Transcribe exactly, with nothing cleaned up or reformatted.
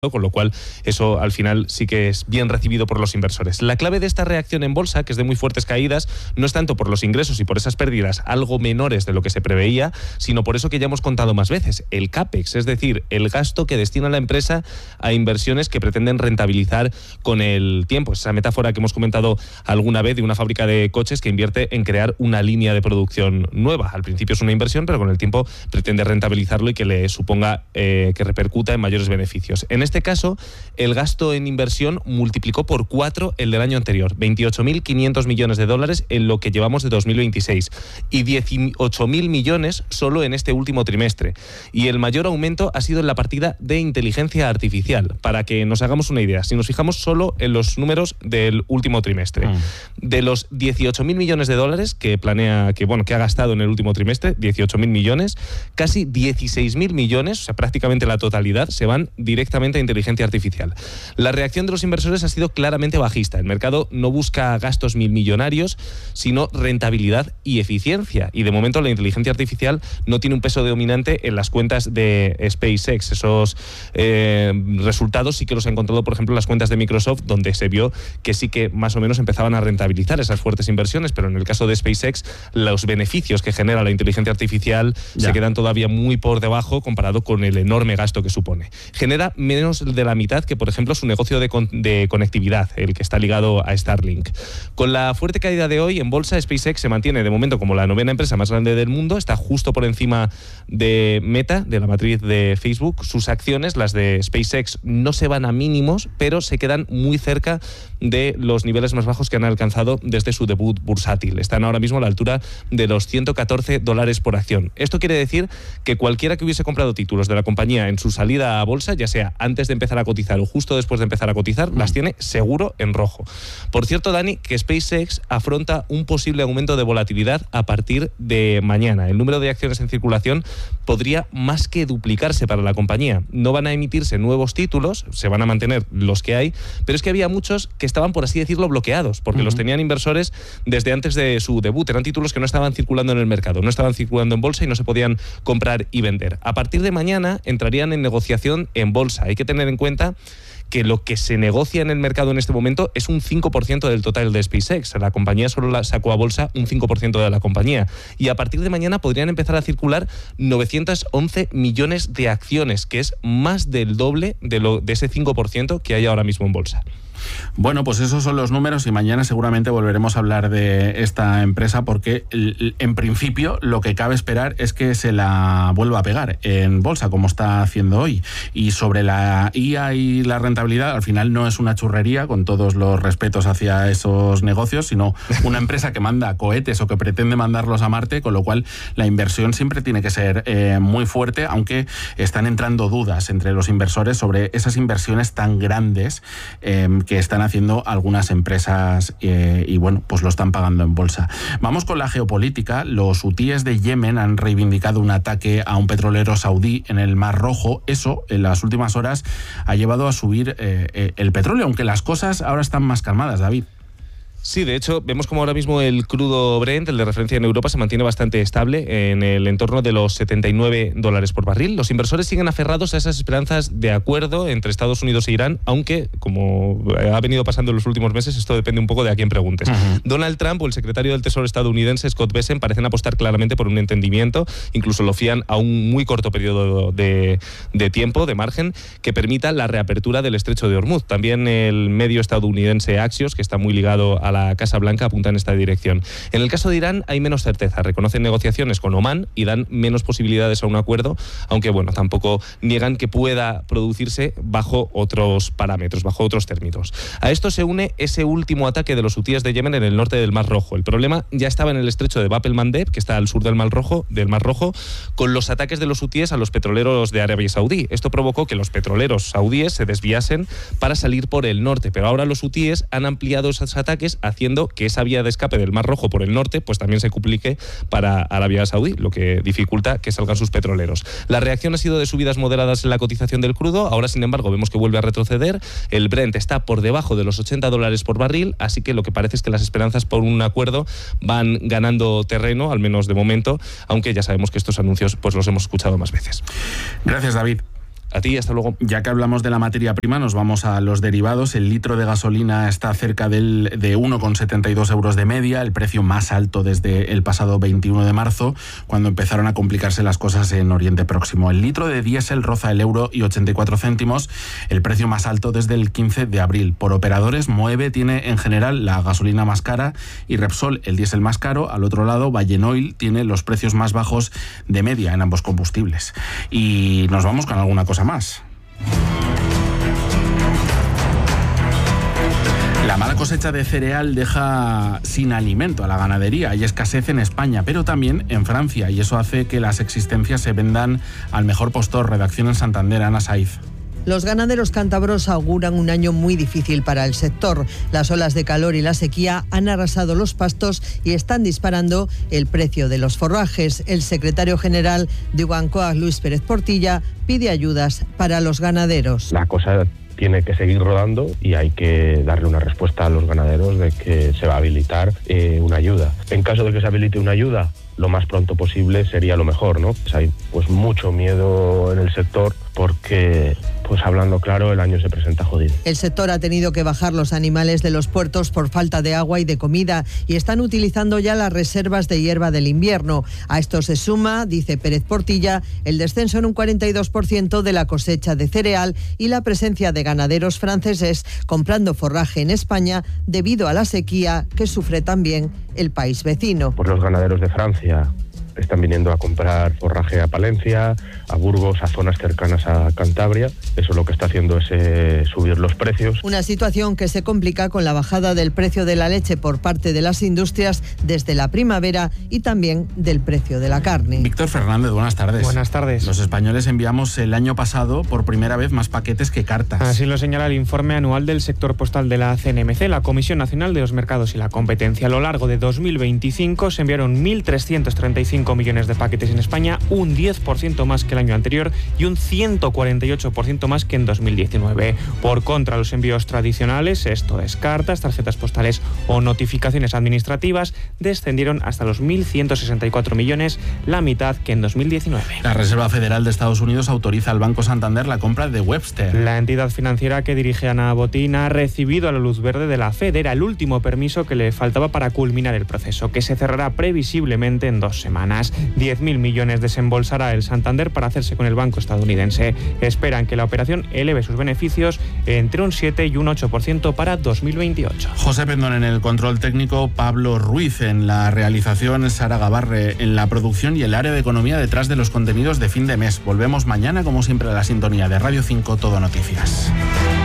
con lo cual eso al final sí que es bien recibido por los inversores. La clave de esta reacción en bolsa, que es de muy fuertes caídas, no es tanto por los ingresos y por esas pérdidas algo menores de lo que se preveía, sino por eso que ya hemos contado más veces, el CAPEX, es decir, el gasto que destina la empresa a inversiones que pretenden rentabilizar con el tiempo. Esa metáfora que hemos comentado alguna vez de una fábrica de coches que invierte en crear una línea de producción nueva. Al principio es una inversión, pero con el tiempo pretende rentabilizarlo y que le suponga, eh, que repercuta en mayores beneficios. En este caso, el gasto en inversión multiplicó por cuatro el del año anterior, veintiocho mil quinientos millones de dólares en lo que llevamos de dos mil veintiséis y dieciocho mil millones solo en este último trimestre. Y el mayor aumento ha sido en la partida de inteligencia artificial. Para que nos hagamos una idea, si nos fijamos solo en los números del último trimestre, mm. de los dieciocho mil millones de dólares que planea, que bueno, que ha gastado en el último trimestre, dieciocho mil millones, casi dieciséis mil millones, o sea, prácticamente la totalidad, se van directamente a inteligencia artificial. La reacción de los inversores ha sido claramente bajista. El mercado no busca gastos mil millonarios, sino rentabilidad y eficiencia. Y de momento la inteligencia artificial no tiene un peso dominante en las cuentas de SpaceX. Esos eh, resultados sí que los ha encontrado, por ejemplo, en las cuentas de Microsoft, donde se vio que sí que más o menos empezaban a rentabilizar esas fuertes inversiones, pero en el caso de SpaceX, los beneficios que genera la inteligencia artificial ya. se quedan todavía muy por debajo comparado con el enorme gasto que supone. Genera menos de la mitad que, por ejemplo, su negocio de, con, de conectividad, el que está ligado a Starlink. Con la fuerte caída de hoy en bolsa, SpaceX se mantiene de momento como la novena empresa más grande del mundo, está justo por encima de Meta, de la matriz de Facebook. Sus acciones, las de SpaceX, no se van a mínimos, pero se quedan muy cerca de los niveles más bajos que han alcanzado desde su debut bursátil. Están ahora mismo a la altura de los ciento catorce dólares por acción. Esto quiere decir que cualquiera que hubiese comprado títulos de la compañía en su salida a bolsa, ya sea antes de empezar a cotizar o justo después de empezar a cotizar, mm. las tiene seguro en rojo. Por cierto, Dani, que SpaceX afronta un posible aumento de volatilidad a partir de mañana. El número de acciones en circulación podría más que duplicarse para la compañía. No van a emitirse nuevos títulos, se van a mantener los que hay, pero es que había muchos que estaban, por así decirlo, bloqueados, porque uh-huh. los tenían inversores desde antes de su debut. Eran títulos que no estaban circulando en el mercado, no estaban circulando en bolsa y no se podían comprar y vender. A partir de mañana entrarían en negociación en bolsa. Hay que tener en cuenta que lo que se negocia en el mercado en este momento es un cinco por ciento del total de SpaceX. La compañía solo la sacó a bolsa un cinco por ciento de la compañía. Y a partir de mañana podrían empezar a circular novecientos once millones de acciones, que es más del doble de, lo, de ese cinco por ciento que hay ahora mismo en bolsa. Bueno, pues esos son los números y mañana seguramente volveremos a hablar de esta empresa porque en principio lo que cabe esperar es que se la vuelva a pegar en bolsa como está haciendo hoy. Y sobre la I A y la rentabilidad, al final no es una churrería, con todos los respetos hacia esos negocios, sino una empresa que manda cohetes o que pretende mandarlos a Marte, con lo cual la inversión siempre tiene que ser eh, muy fuerte, aunque están entrando dudas entre los inversores sobre esas inversiones tan grandes eh, que están haciendo algunas empresas eh, y bueno, pues lo están pagando en bolsa. Vamos con la geopolítica. Los hutíes de Yemen han reivindicado un ataque a un petrolero saudí en el Mar Rojo. Eso, en las últimas horas, ha llevado a subir eh, eh, el petróleo, aunque las cosas ahora están más calmadas, David. Sí, de hecho, vemos como ahora mismo el crudo Brent, el de referencia en Europa, se mantiene bastante estable en el entorno de los setenta y nueve dólares por barril. Los inversores siguen aferrados a esas esperanzas de acuerdo entre Estados Unidos e Irán, aunque, como ha venido pasando en los últimos meses, esto depende un poco de a quién preguntes. Uh-huh. Donald Trump o el secretario del Tesoro estadounidense, Scott Bessent, parecen apostar claramente por un entendimiento, incluso lo fían a un muy corto periodo de, de tiempo, de margen, que permita la reapertura del estrecho de Hormuz. También el medio estadounidense Axios, que está muy ligado a la Casa Blanca, apunta en esta dirección. En el caso de Irán hay menos certeza. Reconocen negociaciones con Omán y dan menos posibilidades a un acuerdo, aunque bueno, tampoco niegan que pueda producirse bajo otros parámetros, bajo otros términos. A esto se une ese último ataque de los hutíes de Yemen en el norte del Mar Rojo. El problema ya estaba en el estrecho de Bab el-Mandeb, que está al sur del Mar Rojo, del Mar Rojo, con los ataques de los hutíes a los petroleros de Arabia Saudí. Esto provocó que los petroleros saudíes se desviasen para salir por el norte, pero ahora los hutíes han ampliado esos ataques haciendo que esa vía de escape del Mar Rojo por el norte pues también se complique para Arabia Saudí, lo que dificulta que salgan sus petroleros. La reacción ha sido de subidas moderadas en la cotización del crudo. Ahora, sin embargo, vemos que vuelve a retroceder. El Brent está por debajo de los ochenta dólares por barril, así que lo que parece es que las esperanzas por un acuerdo van ganando terreno, al menos de momento, aunque ya sabemos que estos anuncios pues los hemos escuchado más veces. Gracias, David. A ti, hasta luego. Ya que hablamos de la materia prima, nos vamos a los derivados. El litro de gasolina está cerca del, de uno coma setenta y dos euros de media, el precio más alto desde el pasado veintiuno de marzo, cuando empezaron a complicarse las cosas en Oriente Próximo. El litro de diésel roza el euro y ochenta y cuatro céntimos, el precio más alto desde el quince de abril. Por operadores, Moeve tiene en general la gasolina más cara y Repsol el diésel más caro. Al otro lado, Vallenoil tiene los precios más bajos de media en ambos combustibles. Y nos vamos con alguna cosa más. La mala cosecha de cereal deja sin alimento a la ganadería. Hay escasez en España, pero también en Francia, y eso hace que las existencias se vendan al mejor postor. Redacción en Santander, Ana Saiz. Los ganaderos cántabros auguran un año muy difícil para el sector. Las olas de calor y la sequía han arrasado los pastos y están disparando el precio de los forrajes. El secretario general de Ugancoa, Luis Pérez Portilla, pide ayudas para los ganaderos. La cosa tiene que seguir rodando y hay que darle una respuesta a los ganaderos de que se va a habilitar eh, una ayuda. En caso de que se habilite una ayuda, lo más pronto posible sería lo mejor, ¿no? Pues hay pues mucho miedo en el sector porque, pues hablando claro, el año se presenta jodido. El sector ha tenido que bajar los animales de los puertos por falta de agua y de comida y están utilizando ya las reservas de hierba del invierno. A esto se suma, dice Pérez Portilla, el descenso en un cuarenta y dos por ciento de la cosecha de cereal y la presencia de ganaderos franceses comprando forraje en España debido a la sequía que sufre también el país vecino. Pues los ganaderos de Francia están viniendo a comprar forraje a Palencia, a Burgos, a zonas cercanas a Cantabria. Eso lo que está haciendo es eh, subir los precios. Una situación que se complica con la bajada del precio de la leche por parte de las industrias desde la primavera y también del precio de la carne. Víctor Fernández, buenas tardes. Buenas tardes. Los españoles enviamos el año pasado por primera vez más paquetes que cartas. Así lo señala el informe anual del sector postal de la C N M C, la Comisión Nacional de los Mercados y la Competencia. A lo largo de dos mil veinticinco se enviaron mil trescientos treinta y cinco millones de paquetes en España, un diez por ciento más que el año anterior y un ciento cuarenta y ocho por ciento más que en dos mil diecinueve. Por contra, los envíos tradicionales, esto es cartas, tarjetas postales o notificaciones administrativas, descendieron hasta los mil ciento sesenta y cuatro millones, la mitad que en dos mil diecinueve. La Reserva Federal de Estados Unidos autoriza al Banco Santander la compra de Webster. La entidad financiera que dirige Ana Botín ha recibido la luz verde de la Fed. Era el último permiso que le faltaba para culminar el proceso, que se cerrará previsiblemente en dos semanas. diez mil millones desembolsará el Santander para hacerse con el banco estadounidense. Esperan que la operación eleve sus beneficios entre un siete y un ocho por ciento para dos mil veintiocho. José Pendón en el control técnico, Pablo Ruiz en la realización, Sara Gabarre en la producción y el área de economía detrás de los contenidos de fin de mes. Volvemos mañana, como siempre, a la sintonía de Radio cinco Todo Noticias.